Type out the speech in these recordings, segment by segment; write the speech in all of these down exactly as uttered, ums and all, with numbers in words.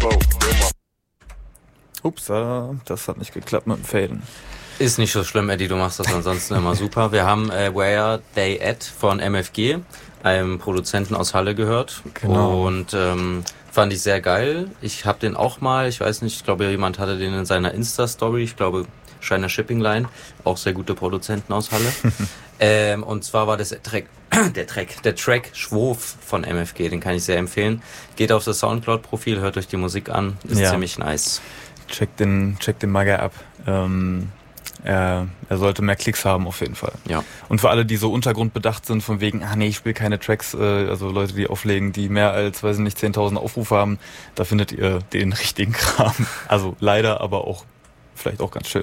Ups, das hat nicht geklappt mit dem Faden. Ist nicht so schlimm, Eddie, du machst das ansonsten immer super. Wir haben äh, Where They At von M F G, einem Produzenten aus Halle, gehört. Genau. Und ähm, fand ich sehr geil. Ich habe den auch mal, ich weiß nicht, ich glaube, jemand hatte den in seiner Insta-Story, ich glaube, Shiner Shipping Line, auch sehr gute Produzenten aus Halle. ähm, und zwar war das der Track, der Track, der Track Schwof von M F G, den kann ich sehr empfehlen. Geht auf das Soundcloud-Profil, hört euch die Musik an, ist ja. ziemlich nice. Checkt den, checkt den Magger ab. Ähm, er, er sollte mehr Klicks haben auf jeden Fall. Ja. Und für alle, die so untergrundbedacht sind, von wegen, ah nee, ich will keine Tracks, äh, also Leute, die auflegen, die mehr als, weiß ich nicht, zehntausend Aufrufe haben, da findet ihr den richtigen Kram. Also leider, aber auch vielleicht auch ganz schön.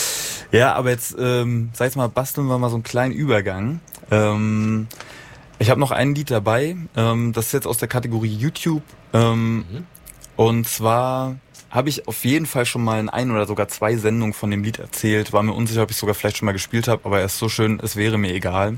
Ja, aber jetzt, ähm, sag ich mal, basteln wir mal so einen kleinen Übergang. Ähm, ich habe noch ein Lied dabei, ähm, das ist jetzt aus der Kategorie YouTube. Ähm, mhm. Und zwar habe ich auf jeden Fall schon mal in ein oder sogar zwei Sendungen von dem Lied erzählt. War mir unsicher, ob ich sogar vielleicht schon mal gespielt habe, aber er ist so schön, es wäre mir egal.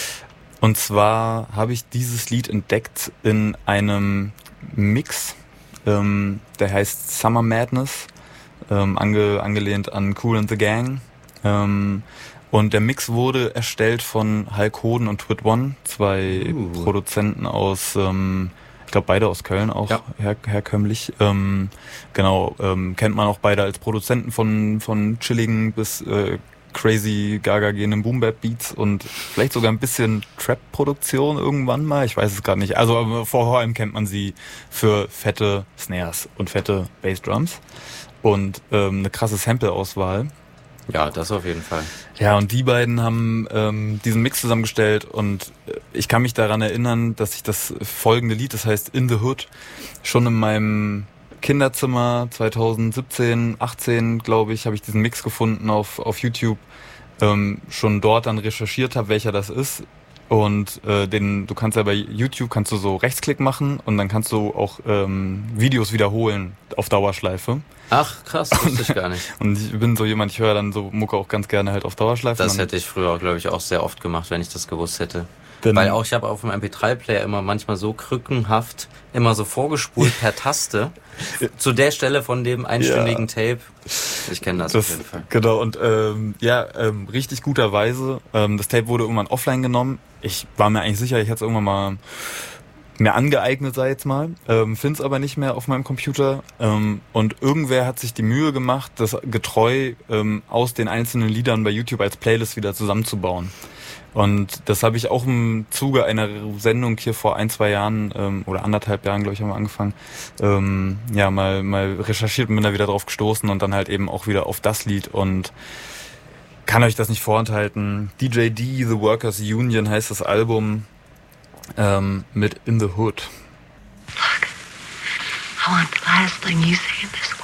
Und zwar habe ich dieses Lied entdeckt in einem Mix, ähm, der heißt Summer Madness, ähm, ange, angelehnt an Kool and the Gang. Ähm, und der Mix wurde erstellt von Hulk Hoden und Twit One, zwei uh. Produzenten aus... Ähm, ich glaube, beide aus Köln auch ja. her- herkömmlich. Ähm, genau, ähm, kennt man auch beide als Produzenten von von chilligen bis äh, crazy gaga gehenden Boom-Bap-Beats und vielleicht sogar ein bisschen Trap-Produktion irgendwann mal. Ich weiß es gerade nicht. Also aber vor allem kennt man sie für fette Snares und fette Bassdrums und ähm, eine krasse Sample-Auswahl. Ja, das auf jeden Fall. Ja, und die beiden haben ähm, diesen Mix zusammengestellt und ich kann mich daran erinnern, dass ich das folgende Lied, das heißt In the Hood, schon in meinem Kinderzimmer zwanzig siebzehn, achtzehn, glaube ich, habe ich diesen Mix gefunden auf auf YouTube, ähm, schon dort dann recherchiert habe, welcher das ist. Und äh, den, du kannst ja bei YouTube kannst du so Rechtsklick machen und dann kannst du auch ähm, Videos wiederholen auf Dauerschleife. Ach, krass, wusste ich gar nicht. Und ich bin so jemand, ich höre dann so Mucke auch ganz gerne halt auf Dauerschleife. Das hätte ich früher, glaube ich, auch sehr oft gemacht, wenn ich das gewusst hätte. Denn Weil auch ich habe auf dem M P drei Player immer manchmal so krückenhaft immer so vorgespult per Taste zu der Stelle von dem einstündigen ja. Tape. Ich kenne das, das auf jeden Fall. Genau, und ähm, ja, ähm, richtig guterweise. Ähm, das Tape wurde irgendwann offline genommen. Ich war mir eigentlich sicher, ich hätte es irgendwann mal mir angeeignet, sei jetzt mal. Ähm, find's aber nicht mehr auf meinem Computer. Ähm, und irgendwer hat sich die Mühe gemacht, das getreu ähm, aus den einzelnen Liedern bei YouTube als Playlist wieder zusammenzubauen. Und das habe ich auch im Zuge einer Sendung hier vor ein, zwei Jahren ähm, oder anderthalb Jahren, glaube ich, haben wir angefangen, ähm, ja, mal mal recherchiert und bin da wieder drauf gestoßen und dann halt eben auch wieder auf das Lied und kann euch das nicht vorenthalten. D J D, The Workers Union heißt das Album ähm, mit In the Hood. Look, I want the last thing you say in this